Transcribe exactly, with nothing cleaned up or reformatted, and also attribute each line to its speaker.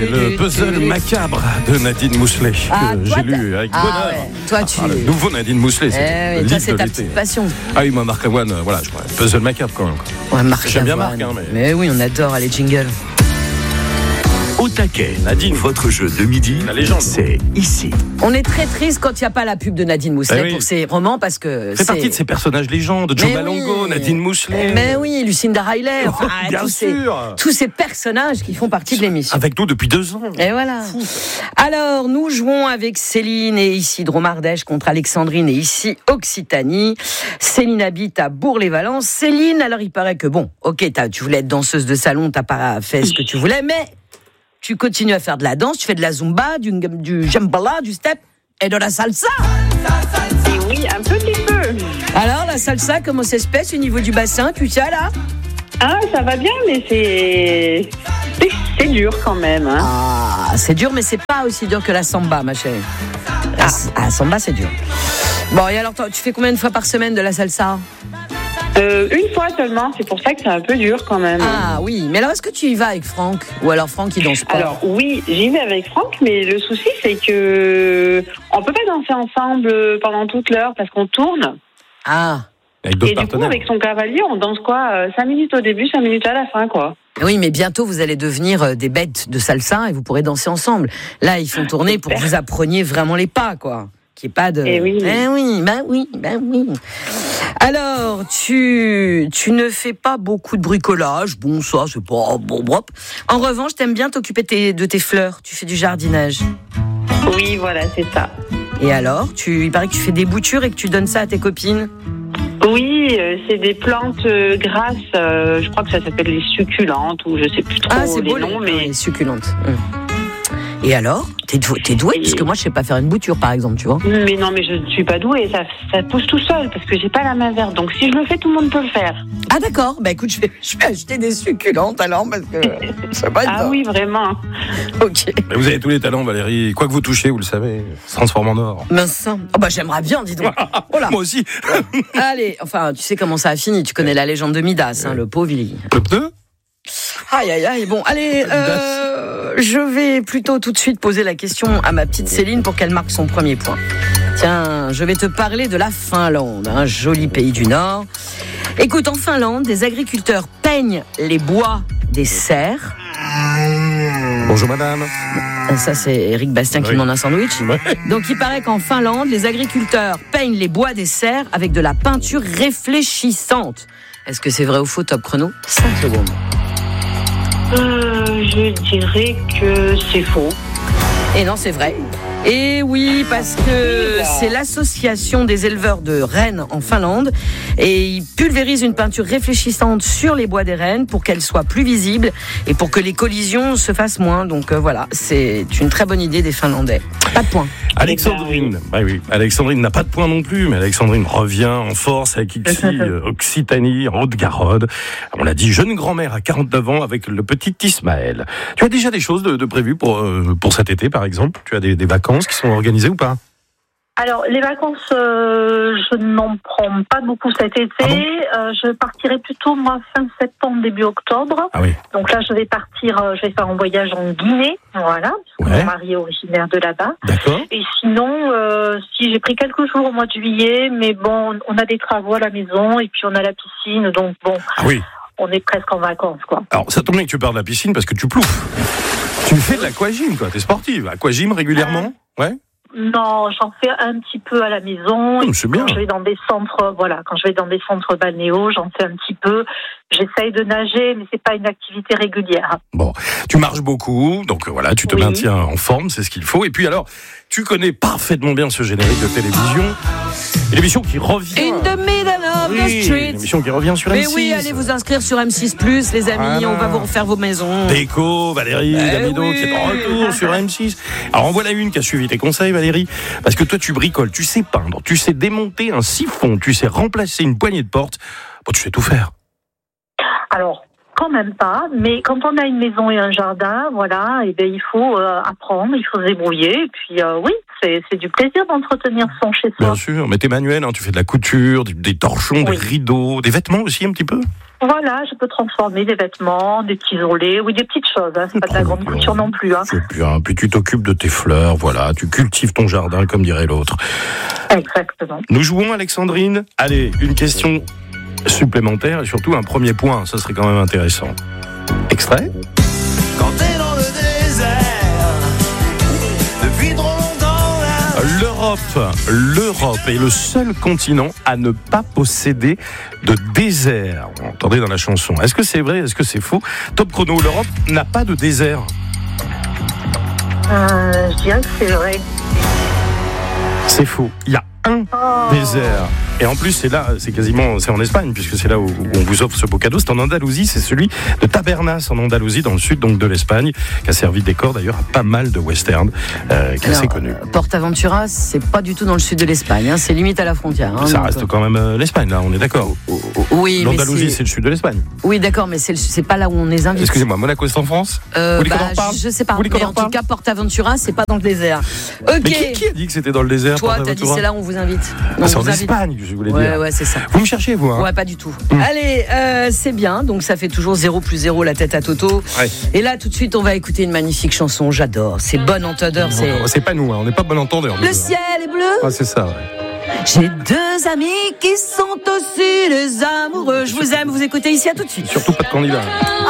Speaker 1: Le puzzle macabre de Nadine Mousselet,
Speaker 2: ah,
Speaker 1: que j'ai lu avec
Speaker 2: ah,
Speaker 1: bonheur.
Speaker 2: Ouais. Toi, tu...
Speaker 1: Ah, le nouveau Nadine Mousselet, c'est
Speaker 2: eh,
Speaker 1: le
Speaker 2: toi,
Speaker 1: livre
Speaker 2: c'est
Speaker 1: de
Speaker 2: ta
Speaker 1: l'été.
Speaker 2: petite passion.
Speaker 1: Ah oui, moi, Marc Lavoine, euh, voilà, je vois, puzzle macabre quand même.
Speaker 2: Ouais, Marc
Speaker 1: J'aime bien
Speaker 2: Lavoine.
Speaker 1: Marc, hein, mais...
Speaker 2: mais oui, on adore les jingles.
Speaker 3: Au taquet,
Speaker 1: Nadine.
Speaker 3: Votre jeu de midi,
Speaker 1: La légende.
Speaker 3: c'est ici.
Speaker 2: On est très triste quand il n'y a pas la pub de Nadine Mousselet
Speaker 1: eh oui.
Speaker 2: pour ses romans parce que
Speaker 1: C'est
Speaker 2: c'est
Speaker 1: partie de ces personnages légendes, Joe
Speaker 2: Mais
Speaker 1: Malongo,
Speaker 2: oui.
Speaker 1: Nadine Mousselet.
Speaker 2: Mais oui, Lucinda Riley, enfin,
Speaker 1: Bien
Speaker 2: tous, ces,
Speaker 1: sûr.
Speaker 2: tous ces personnages qui font partie de l'émission.
Speaker 1: Avec nous depuis deux ans.
Speaker 2: Et voilà. Alors, nous jouons avec Céline et ici Dromardèche contre Alexandrine et ici Occitanie. Céline habite à Bourg-les-Valences. Céline, alors il paraît que bon, ok, t'as, tu voulais être danseuse de salon, t'as pas fait ce que tu voulais, mais tu continues à faire de la danse, tu fais de la zumba, du, du jambala, du step et de la salsa.
Speaker 4: Et oui, un petit peu.
Speaker 2: Alors, la salsa, comment ça se passe au niveau du bassin, tu sais là?
Speaker 4: Ah, ça va bien, mais c'est... c'est, c'est dur quand même. Hein.
Speaker 2: Ah, c'est dur, mais c'est pas aussi dur que la samba, ma chérie. La, ah, la samba, c'est dur. Bon, et alors, toi, tu fais combien de fois par semaine de la salsa?
Speaker 4: Euh, une fois seulement, c'est pour ça que c'est un peu dur quand même.
Speaker 2: Ah oui, mais alors est-ce que tu y vas avec Franck? Ou alors Franck il danse pas?
Speaker 4: Alors oui, j'y vais avec Franck, mais le souci c'est que on peut pas danser ensemble pendant toute l'heure parce qu'on tourne.
Speaker 2: Ah
Speaker 1: Avec
Speaker 4: Et
Speaker 1: d'autres
Speaker 4: du coup,
Speaker 1: partenaires.
Speaker 4: avec son cavalier, on danse quoi cinq minutes au début, cinq minutes à la fin, quoi.
Speaker 2: oui, mais bientôt vous allez devenir euh, des bêtes de salsa et vous pourrez danser ensemble. Là, ils font tourner pour que vous appreniez vraiment les pas, quoi. Qu'il n'y ait pas de...
Speaker 4: Eh oui.
Speaker 2: Eh oui, ben oui, ben oui. Alors, tu, tu ne fais pas beaucoup de bricolage. Bon, ça, c'est pas... Bon, bon. En revanche, t'aimes bien t'occuper tes- de tes fleurs. Tu fais du jardinage.
Speaker 4: Oui, voilà, c'est ça.
Speaker 2: Et alors, tu, il paraît que tu fais des boutures et que tu donnes ça à tes copines.
Speaker 4: Oui, euh, c'est des plantes euh, grasses, euh, je crois que ça s'appelle les succulentes, ou je sais plus trop
Speaker 2: Ah, c'est
Speaker 4: les
Speaker 2: beau,
Speaker 4: noms,
Speaker 2: les,
Speaker 4: mais...
Speaker 2: les succulentes. Hum. Et alors, t'es, dou- t'es douée,
Speaker 4: Et-
Speaker 2: parce que moi, je sais pas faire une bouture, par exemple, tu vois.
Speaker 4: Mais non, mais je ne suis pas douée, ça, ça pousse tout seul, parce que j'ai pas la main verte, donc si je le fais, tout le monde peut le faire.
Speaker 2: Ah d'accord, bah écoute, je vais, je vais acheter des succulentes alors, parce que ça va être
Speaker 4: Ah oui, vraiment.
Speaker 2: ok.
Speaker 1: Mais vous avez tous les talents, Valérie. Quoi que vous touchez, vous le savez, se transforme en or.
Speaker 2: Mince. Oh bah j'aimerais bien, dis donc. Oh là.
Speaker 1: Moi aussi.
Speaker 2: Allez, enfin, tu sais comment ça a fini, tu connais la légende de Midas, hein, le pauvre, il...
Speaker 1: Le pneu.
Speaker 2: Aïe, aïe, aïe, bon, allez, euh, je vais plutôt tout de suite poser la question à ma petite Céline pour qu'elle marque son premier point. Tiens, je vais te parler de la Finlande, un joli pays du Nord. Écoute, en Finlande, des agriculteurs peignent les bois des serres.
Speaker 1: Bonjour madame.
Speaker 2: Ça, c'est Eric Bastien qui
Speaker 1: Oui.
Speaker 2: demande un sandwich.
Speaker 1: Ouais.
Speaker 2: Donc, il paraît qu'en Finlande, les agriculteurs peignent les bois des serres avec de la peinture réfléchissante. Est-ce que c'est vrai ou faux, top chrono? cinq secondes.
Speaker 4: Euh, je dirais que c'est faux.
Speaker 2: Et non, c'est vrai. Et oui, parce que c'est l'association des éleveurs de rennes en Finlande et ils pulvérisent une peinture réfléchissante sur les bois des rennes pour qu'elles soient plus visibles et pour que les collisions se fassent moins. Donc euh, voilà, c'est une très bonne idée des Finlandais. Pas de point.
Speaker 1: Alexandrine, bah oui, Alexandrine n'a pas de point non plus, mais Alexandrine revient en force avec Ixi, euh, Occitanie, en Haute-Garonne. On l'a dit, jeune grand-mère à quarante-neuf ans avec le petit Ismaël. Tu as déjà des choses de, de prévues pour, euh, pour cet été, par exemple? Tu as des, des vacances qui sont organisées ou pas?
Speaker 5: Alors, les vacances, euh, je n'en prends pas beaucoup cet été.
Speaker 1: Ah bon
Speaker 5: euh, je partirai plutôt, moi, fin septembre, début octobre.
Speaker 1: Ah oui.
Speaker 5: Donc là, je vais partir, euh, je vais faire un voyage en Guinée, voilà, parce que
Speaker 1: Ouais.
Speaker 5: mon mari est originaire de là-bas.
Speaker 1: D'accord.
Speaker 5: Et sinon, euh, si j'ai pris quelques jours au mois de juillet, mais bon, on a des travaux à la maison et puis on a la piscine, donc bon,
Speaker 1: Ah oui.
Speaker 5: on est presque en vacances, quoi.
Speaker 1: Alors, ça tombe bien que tu parles de la piscine parce que tu plouffes. Tu fais de l'aquagym, quoi. T'es sportive. Aquagym régulièrement? Ouais.
Speaker 5: Non, j'en fais un petit peu à la maison.
Speaker 1: Oh,
Speaker 5: Et
Speaker 1: c'est bien.
Speaker 5: quand je vais dans des centres, voilà, quand je vais dans des centres balnéaux, j'en fais un petit peu. J'essaye de nager, mais c'est pas une activité régulière.
Speaker 1: Bon, tu marches beaucoup, donc euh, voilà, tu te
Speaker 5: Oui.
Speaker 1: maintiens en forme, c'est ce qu'il faut. Et puis alors, tu connais parfaitement bien ce générique de télévision. Une émission qui revient.
Speaker 2: In the middle of the
Speaker 1: Oui,
Speaker 2: street.
Speaker 1: une émission qui revient sur
Speaker 2: Mais
Speaker 1: M six.
Speaker 2: oui, allez vous inscrire sur M six plus, les amis,
Speaker 1: Voilà.
Speaker 2: on va vous refaire vos maisons.
Speaker 1: Déco, Valérie,
Speaker 2: Eh
Speaker 1: Damido,
Speaker 2: oui.
Speaker 1: qui est en retour sur M six. Alors en voilà une qui a suivi tes conseils, Valérie. Parce que toi, tu bricoles, tu sais peindre, tu sais démonter un siphon, tu sais remplacer une poignée de porte. Bon, tu sais tout faire.
Speaker 5: Alors, quand même pas. Mais quand on a une maison et un jardin, voilà, et ben il faut euh, apprendre, il faut se débrouiller. Et puis euh, oui, c'est, c'est du plaisir d'entretenir son chez soi.
Speaker 1: Bien sûr, mais t'es manuel, hein, tu fais de la couture, des, des torchons,
Speaker 5: Oui.
Speaker 1: des rideaux, des vêtements aussi un petit peu.
Speaker 5: Voilà, je peux transformer des vêtements, des petits isolés, oui, des petites choses. Hein. C'est pas de la grande couture non plus. Hein.
Speaker 1: C'est bien. Puis tu t'occupes de tes fleurs, voilà, tu cultives ton jardin, comme dirait l'autre.
Speaker 5: Exactement.
Speaker 1: Nous jouons, Alexandrine. Allez, une question supplémentaire et surtout un premier point, ça serait quand même intéressant. Extrait.
Speaker 6: Quand t'es dans le désert, depuis trop longtemps là.
Speaker 1: L'Europe, l'Europe est le seul continent à ne pas posséder de désert. Vous entendez dans la chanson. Est-ce que c'est vrai, est-ce que c'est faux? Top chrono, l'Europe n'a pas de désert.
Speaker 5: Euh, je dirais que c'est vrai.
Speaker 1: C'est faux. Il y a un
Speaker 5: Oh.
Speaker 1: désert. Et en plus, c'est là, c'est quasiment, c'est en Espagne, puisque c'est là où, où on vous offre ce beau cadeau. C'est en Andalousie, c'est celui de Tabernas, en Andalousie, dans le sud donc de l'Espagne, qui a servi de décor d'ailleurs à pas mal de westerns, euh, qui est assez connu.
Speaker 2: Portaventura, c'est pas du tout dans le sud de l'Espagne, hein, c'est limite à la frontière. Hein,
Speaker 1: Ça
Speaker 2: donc,
Speaker 1: reste quand même euh, l'Espagne, là, on est d'accord.
Speaker 2: Oui, mais
Speaker 1: L'Andalousie,
Speaker 2: c'est...
Speaker 1: c'est le sud de l'Espagne.
Speaker 2: Oui, d'accord, mais c'est, le- c'est pas là où on les invite.
Speaker 1: Excusez-moi, Monaco, c'est en France?
Speaker 2: Euh,
Speaker 1: Vous voulez
Speaker 2: bah,
Speaker 1: qu'on en reparle
Speaker 2: je sais pas,
Speaker 1: Vous voulez qu'on
Speaker 2: mais
Speaker 1: en
Speaker 2: en tout
Speaker 1: reparle
Speaker 2: cas, Portaventura, c'est pas dans le désert. Ok.
Speaker 1: Mais qui, qui a dit que c'était dans le désert?
Speaker 2: Toi, t'as dit
Speaker 1: Portaventura
Speaker 2: c'est là où on vous invite.
Speaker 1: Ah,
Speaker 2: On
Speaker 1: c'est en
Speaker 2: vous invite.
Speaker 1: Espagne, je voulais
Speaker 2: Ouais,
Speaker 1: dire.
Speaker 2: ouais, c'est ça.
Speaker 1: Vous me cherchez, vous, hein?
Speaker 2: Ouais, pas du tout.
Speaker 1: Mmh.
Speaker 2: Allez, euh, c'est bien. Donc, ça fait toujours zéro plus zéro la tête à Toto.
Speaker 1: Ouais.
Speaker 2: Et là, tout de suite, on va écouter une magnifique chanson. J'adore. C'est bon entendeur. C'est...
Speaker 1: C'est pas nous, hein, on n'est pas bon entendeur. nous,
Speaker 2: Le
Speaker 1: hein.
Speaker 2: ciel est bleu.
Speaker 1: Ah, c'est ça, ouais.
Speaker 2: J'ai deux amis qui sont aussi des amoureux. Je vous aime. Vous écoutez ici à tout de suite.
Speaker 1: Surtout pas de candidat.